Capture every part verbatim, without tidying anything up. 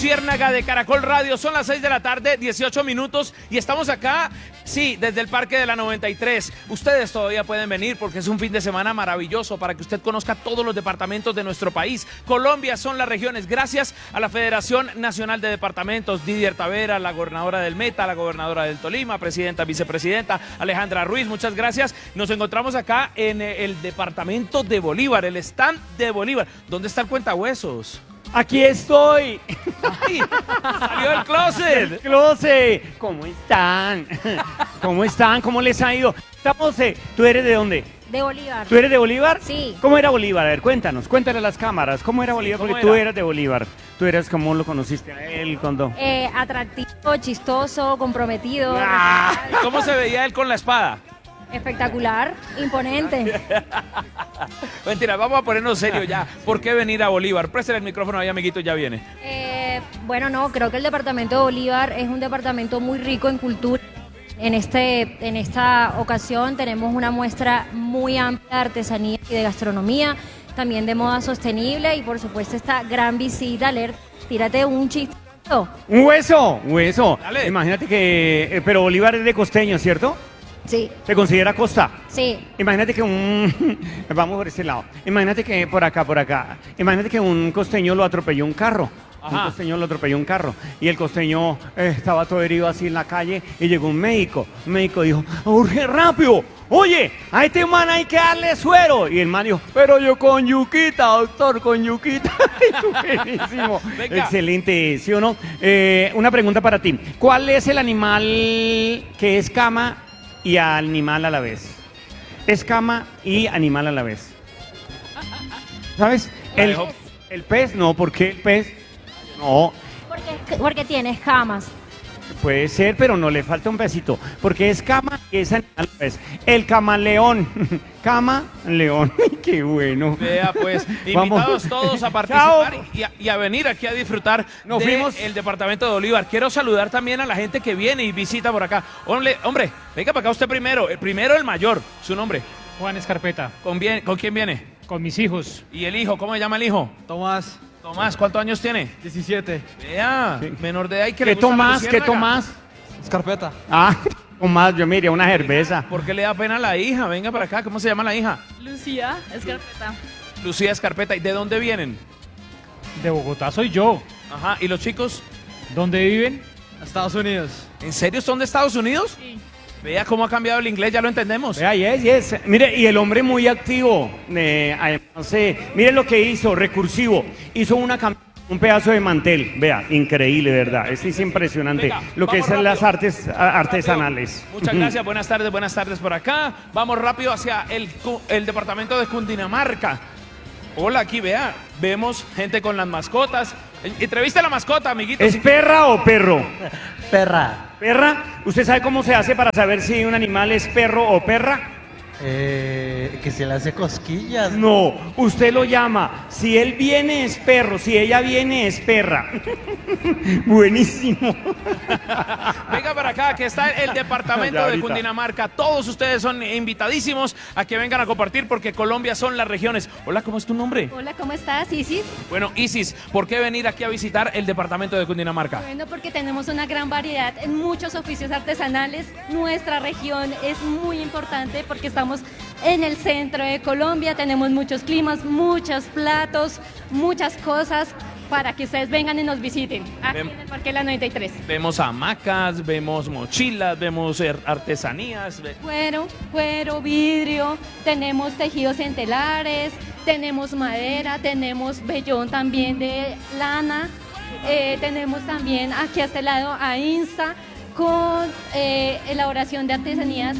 Ciérnaga de Caracol Radio, son las seis de la tarde, dieciocho minutos, y estamos acá, sí, desde el Parque de la noventa y tres. Ustedes todavía pueden venir porque es un fin de semana maravilloso para que usted conozca todos los departamentos de nuestro país. Colombia son las regiones, gracias a la Federación Nacional de Departamentos, Didier Tavera, la gobernadora del Meta, la gobernadora del Tolima, presidenta, vicepresidenta, Alejandra Ruiz, muchas gracias. Nos encontramos acá en el departamento de Bolívar, el stand de Bolívar. ¿Dónde está el cuentahuesos? Aquí estoy. Ay, salió del closet. El closet. ¿Cómo están? ¿Cómo están? ¿Cómo les ha ido? Estamos, eh, ¿tú eres de dónde? De Bolívar. ¿Tú eres de Bolívar? Sí. ¿Cómo era Bolívar? A ver, cuéntanos, cuéntale a las cámaras. ¿Cómo era Bolívar? Sí, ¿cómo Porque tú era? eras de Bolívar. ¿Tú eras cómo lo conociste a él? ¿Cuándo? Eh, atractivo, chistoso, comprometido. Ah. ¿Cómo se veía él con la espada? Espectacular, imponente. Mentira, vamos a ponernos serio ya. ¿Por qué venir a Bolívar? Préstale el micrófono ahí, amiguito, ya viene. Eh, bueno, no, creo que el departamento de Bolívar es un departamento muy rico en cultura. En, este, en esta ocasión tenemos una muestra muy amplia de artesanía y de gastronomía, también de moda sostenible y por supuesto esta gran visita. Aler, tírate un chiste. Un hueso, un hueso. Dale. Imagínate que, eh, pero Bolívar es de costeño, ¿cierto? Sí, ¿Se considera costa? sí. Imagínate que un... Vamos por este lado. Imagínate que por acá, por acá. Imagínate que un costeño lo atropelló un carro. Ajá. Un costeño lo atropelló un carro. Y el costeño eh, estaba todo herido así en la calle y llegó un médico. Un médico dijo, urge rápido. Oye, a este man hay que darle suero. Y el man dijo, pero yo con yuquita, doctor, con yuquita. Buenísimo. Venga. Excelente, ¿sí o no? Eh, una pregunta para ti. ¿Cuál es el animal que es cama y animal a la vez? Es cama y animal a la vez. ¿Sabes? La El, dejó. el pez, no, porque el pez, no, Porque, porque tienes camas. puede ser, pero no le falta un pedacito, porque es cama y es animal a la vez. El camaleón, cama, león, qué bueno. Vea pues, Vamos. invitados todos a participar Chao. y a, y a venir aquí a disfrutar Nos de fuimos. el departamento de Bolívar. Quiero saludar también a la gente que viene y visita por acá. Hombre, hombre, venga para acá usted primero, el primero el mayor, su nombre. Juan Escarpeta, ¿Con, bien, ¿Con quién viene? con mis hijos. ¿Y el hijo? ¿Cómo se llama el hijo? Tomás, Tomás, ¿cuántos años tiene? diecisiete. Vea, Sí. menor de edad y que ¿Qué le gusta la tomás? ¿Qué luciérnaga. tomás? Escarpeta. Ah, tomás, yo me iría una cerveza. ¿Por qué le da pena a la hija? Venga para acá, ¿cómo se llama la hija? Lucía Escarpeta. Lucía Escarpeta. ¿Y de dónde vienen? De Bogotá soy yo. Ajá, ¿y los chicos? ¿Dónde viven? Estados Unidos. ¿En serio son de Estados Unidos? Sí. Vea cómo ha cambiado el inglés, ya lo entendemos. Vea, yes, yes. Mire, y el hombre muy activo. Eh, además, eh, mire lo que hizo, recursivo. Hizo una cam- un pedazo de mantel. Vea, increíble, ¿verdad? Esto es impresionante. Venga, lo que vamos son las rápido. artes a- artesanales. Rápido. Muchas gracias, buenas tardes, buenas tardes por acá. Vamos rápido hacia el, cu- el departamento de Cundinamarca. Hola, aquí vea, vemos gente con las mascotas. Eh, Entrevista a la mascota, amiguitos. ¿Es perra o perro? Perra. ¿Perra? ¿Usted sabe cómo se hace para saber si un animal es perro o perra? Eh, que se le hace cosquillas. No, usted lo llama. Si él viene es perro, si ella viene es perra. Buenísimo. Venga para acá, que está el departamento Ya de ahorita. Cundinamarca. Todos ustedes son invitadísimos a que vengan a compartir porque Colombia son las regiones. Hola, ¿cómo es tu nombre? Hola, ¿cómo estás, Isis? Bueno, Isis, ¿por qué venir aquí a visitar el departamento de Cundinamarca? Bueno, porque tenemos una gran variedad en muchos oficios artesanales. Nuestra región es muy importante porque estamos en el centro de Colombia, tenemos muchos climas, muchos platos, muchas cosas para que ustedes vengan y nos visiten aquí Ven- en el Parque de la noventa y tres. Vemos hamacas, vemos mochilas, vemos er- artesanías. ve- Cuero, cuero, vidrio, tenemos tejidos en telares, tenemos madera, tenemos vellón también de lana, eh, tenemos también aquí a este lado a Insta con eh, elaboración de artesanías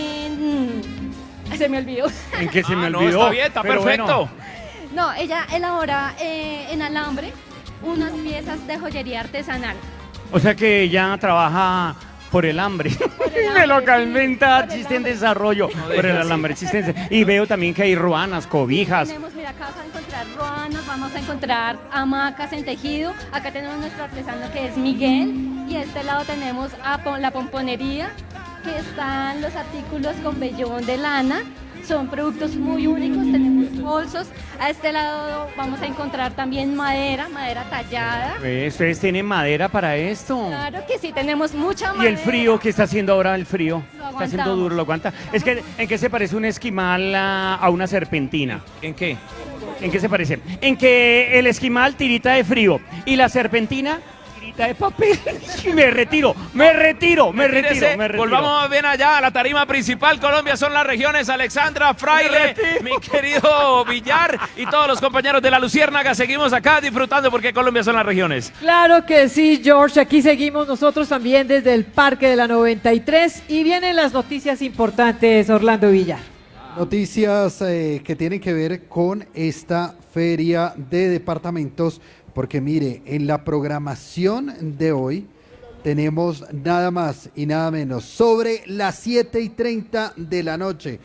en... Ay, se me olvidó. En que se Ah, me no, olvidó. está bien, está pero perfecto. bueno. No, ella elabora eh, en alambre unas piezas de joyería artesanal. O sea que ella trabaja por el hambre. el Me lo hambre, calmenta, sí, por el chiste en hambre. desarrollo. No por dejes el así. alambre, chiste en des- Y veo también que hay ruanas, cobijas. Tenemos, mira, acá vas a encontrar ruanas, vamos a encontrar hamacas en tejido. Acá tenemos nuestro artesano que es Miguel. Y a este lado tenemos a pon- la pomponería, que están los artículos con vellón de lana. Son productos muy únicos. Tenemos bolsos. A este lado vamos a encontrar también madera, madera tallada. ¿Ustedes tienen madera para esto? Claro que sí, tenemos mucha ¿Y madera. el frío que está haciendo ahora el frío? Lo Está haciendo aguantamos. duro, lo aguanta. Es que, ¿en qué se parece un esquimal a, a una serpentina? ¿En qué? ¿En qué se parece? En que el esquimal tirita de frío y la serpentina tirita de papel. Y me retiro, me retiro, me retiro, Retírese. me retiro. Volvamos bien allá a la tarima principal. Colombia son las regiones. Alexandra, Fraile, mi querido Villar y todos los compañeros de la Luciérnaga. Seguimos acá disfrutando porque Colombia son las regiones. Claro que sí, George. Aquí seguimos nosotros también desde el Parque de la noventa y tres y vienen las noticias importantes, Orlando Villar. Noticias eh, que tienen que ver con esta feria de departamentos, porque mire, en la programación de hoy tenemos nada más y nada menos sobre las siete y treinta de la noche.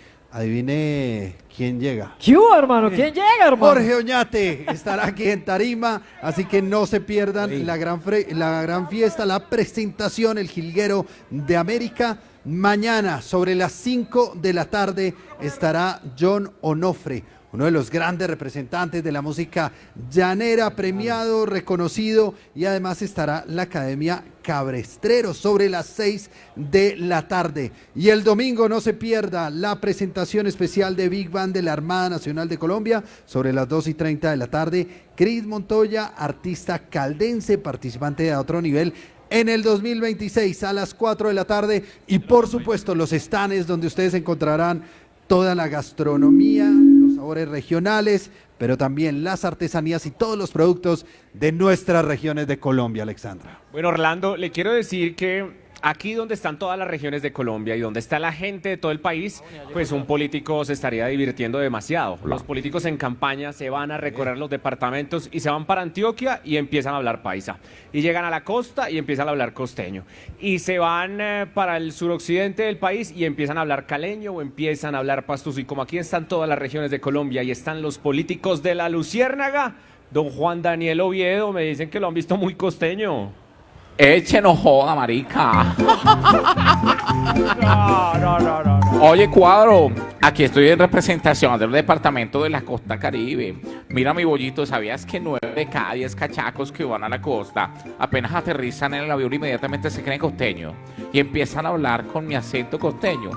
Adivine quién llega. ¿Qué hubo, hermano? ¿Quién llega, hermano? Jorge Oñate estará aquí en Tarima, así que no se pierdan la gran, fre- la gran fiesta, la presentación, el jilguero de América. Mañana, sobre las cinco de la tarde, estará John Onofre, uno de los grandes representantes de la música llanera, premiado, reconocido, y además estará la Academia Cabrestreros sobre las seis de la tarde. Y el domingo no se pierda la presentación especial de Big Band de la Armada Nacional de Colombia sobre las dos y treinta de la tarde. Cris Montoya, artista caldense, participante de otro nivel en el dos mil veintiséis a las cuatro de la tarde, y por supuesto los stands donde ustedes encontrarán toda la gastronomía, los sabores regionales, pero también las artesanías y todos los productos de nuestras regiones de Colombia, Alexandra. Bueno, Orlando, le quiero decir que aquí donde están todas las regiones de Colombia y donde está la gente de todo el país, pues un político se estaría divirtiendo demasiado. Los políticos en campaña se van a recorrer los departamentos y se van para Antioquia y empiezan a hablar paisa. Y llegan a la costa y empiezan a hablar costeño. Y se van eh, para el suroccidente del país y empiezan a hablar caleño o empiezan a hablar pastuso. Y como aquí están todas las regiones de Colombia y están los políticos de la Luciérnaga, don Juan Daniel Oviedo, me dicen que lo han visto muy costeño. Eche no joda, marica. No, no, no, no, no. Oye, Cuadro, aquí estoy en representación del departamento de la costa Caribe. Mira mi bollito, ¿sabías que nueve de cada diez cachacos que van a la costa apenas aterrizan en el avión inmediatamente se creen costeños y empiezan a hablar con mi acento costeño?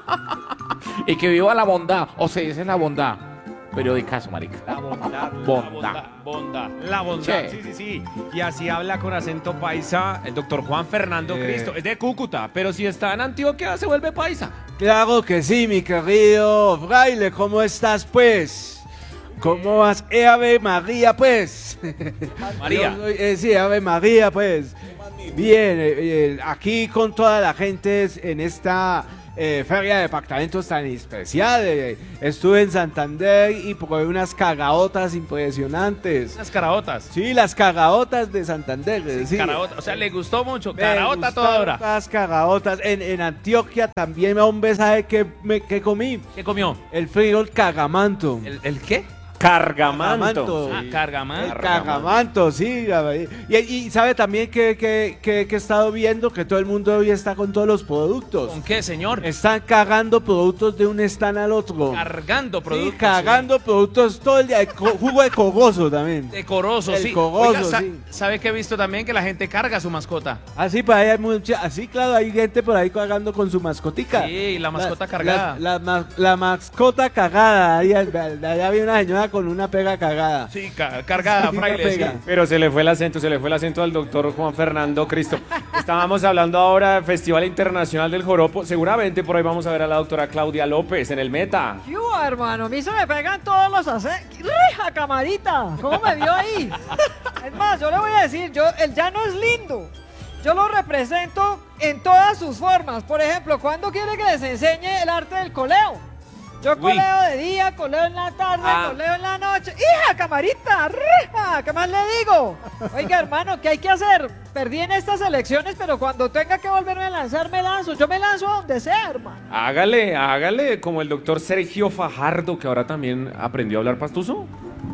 Y que viva la bondad, o se dice la bondad. Periodicazo, marica. La bondad, Bondad. la bondad, la bondad, Che. sí, sí, sí. Y así habla con acento paisa el doctor Juan Fernando Eh. Cristo. Es de Cúcuta, pero si está en Antioquia se vuelve paisa. Claro que sí, mi querido Fraile, ¿cómo estás, pues? ¿Cómo vas? Eh, Ave María, pues. María. Yo soy- eh, sí, Ave María, pues. Bien, eh, eh, aquí con toda la gente en esta eh, feria de departamentos tan especial. eh, estuve en Santander y probé unas cagaotas impresionantes. Unas caraotas. Sí, las cagaotas de Santander. eh, sí. Caraota. O sea, le gustó mucho. Me Caraota toda gustaron hora. Las cagaotas. En, en Antioquia también, hombre, ¿sabe qué, me, qué comí? ¿Qué comió? El frijol cagamanto. ¿El, el qué? Cargamanto. Ah, cargamán. El cagamanto, sí. Y, y sabe también que, que, que, que he estado viendo que todo el mundo hoy está con todos los productos. ¿Con qué, señor? Están cagando productos de un stand al otro. Cargando Sí, productos. cagando productos todo el día. El co- jugo de cogoso también. De corozo, El sí. cogoso, Oiga, sa- sí. ¿sabe que he visto también que la gente carga su mascota? Así, para ahí hay mucha, así, claro, hay gente por ahí cagando con su mascotica. Sí, la mascota cargada. La, la ma- la mascota cagada. Ahí, allá había una señora con una pega cagada. Sí, ca- cargada, Sí, fraile. pega. sí. Pero se le fue el acento, se le fue el acento al doctor Juan Fernando Cristo. Estábamos hablando ahora del Festival Internacional del Joropo. Seguramente por ahí vamos a ver a la doctora Claudia López en el Meta. ¿Qué hubo, hermano? A mí se me pegan todos los acentos. ¡Rija, camarita! ¿Cómo me vio ahí? Es más, yo le voy a decir, yo, el llano es lindo. Yo lo represento en todas sus formas. Por ejemplo, ¿cuándo quiere que les enseñe el arte del coleo? Yo Uy. coleo de día, coleo en la tarde, Ah. coleo en la noche. ¡Hija, camarita! ¡Rija! ¿Qué más le digo? Oiga, hermano, ¿qué hay que hacer? Perdí en estas elecciones, pero cuando tenga que volverme a lanzar, me lanzo. Yo me lanzo a donde sea, hermano. Hágale, hágale, como el doctor Sergio Fajardo, que ahora también aprendió a hablar pastuso.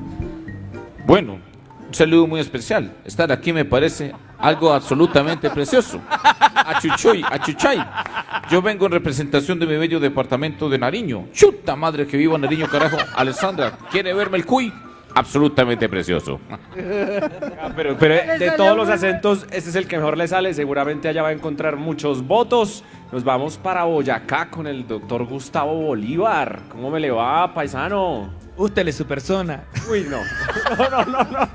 Bueno, un saludo muy especial. Estar aquí me parece algo absolutamente precioso. Achuchoy, achuchay. Yo vengo en representación de mi bello departamento de Nariño. Chuta madre que viva Nariño, carajo. Alessandra, ¿quiere verme el cuy? Absolutamente precioso. Ah, pero, pero Le de salió todos los muy acentos, este es el que mejor le sale. Seguramente allá va a encontrar muchos votos. Nos vamos para Boyacá con el doctor Gustavo Bolívar. ¿Cómo me le va, paisano? Usted es su persona. Uy, no. No, no, no, no.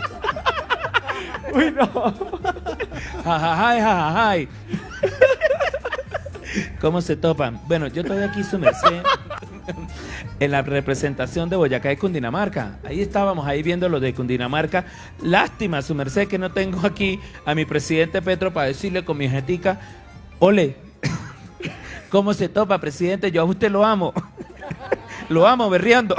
Uy, no. Jajajay, jajajay. ¿Cómo se topan? Bueno, yo estoy aquí su merced en la representación de Boyacá y Cundinamarca. Ahí estábamos, ahí viendo lo de Cundinamarca. Lástima, su merced, que no tengo aquí a mi presidente Petro para decirle con mi jetica, ole, ¿cómo se topa, presidente? Yo a usted lo amo. Lo amo berreando.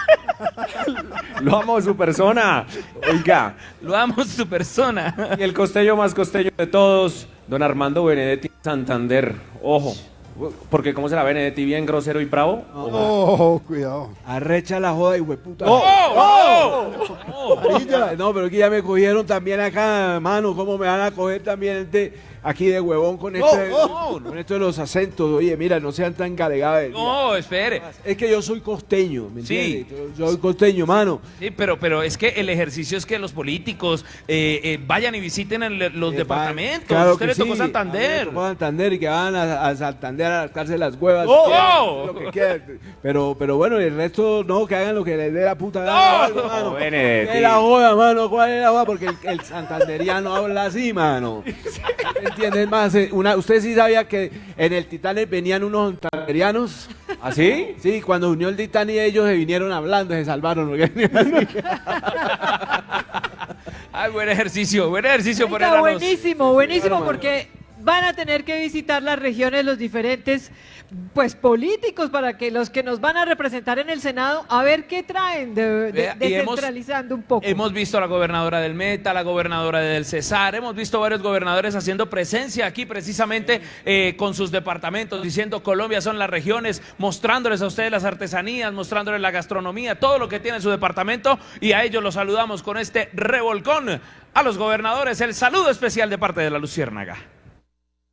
Lo amo su persona. Oiga. Lo amo su persona. Y el costeño más costeño de todos, don Armando Benedetti Santander. Ojo. Porque ¿cómo será Benedetti? ¿Bien grosero y bravo? Oh, cuidado. Arrecha la joda y hueputa. ¡Oh! ¡Oh! Amarilla. No, pero es que ya me cogieron también acá, mano. ¿Cómo me van a coger también de, aquí de huevón con este, Oh, con esto de los acentos? Oye, mira, no sean tan galegados. No, espere. Es que yo soy costeño, ¿me Sí. entiendes? Yo soy costeño, mano. Sí, pero, pero es que el ejercicio es que los políticos eh, eh, vayan y visiten el- los Eh, departamentos. claro Usted que le tocó sí. A mí Santander. me tocó Santander y que van a, a Santander a rascarse las huevas. ¡Oh! que hagan lo que quieran. Pero, pero bueno, el resto no, que hagan lo que les dé la puta gana, ¡No! mano. Benedetti. ¿Qué es la joda, mano? ¿Cuál es la joda? Porque el, el santanderiano habla así, mano. ¿Entiendes más? Eh, Una, ¿usted sí sabía que en el Titanic venían unos santanderianos? ¿Así? Sí, cuando unió el Titanic ellos se vinieron hablando, se salvaron. porque venían así. Ay, buen ejercicio, buen ejercicio por Oiga, el buenísimo, buenísimo, hermano. porque van a tener que visitar las regiones, los diferentes pues políticos, para que los que nos van a representar en el Senado, a ver qué traen, de, de- Vea, y hemos- descentralizando un poco. Hemos visto a la gobernadora del Meta, la gobernadora del Cesar, hemos visto varios gobernadores haciendo presencia aquí precisamente eh, con sus departamentos, diciendo Colombia son las regiones, mostrándoles a ustedes las artesanías, mostrándoles la gastronomía, todo lo que tiene su departamento, y a ellos los saludamos con este revolcón. A los gobernadores, el saludo especial de parte de la Luciérnaga.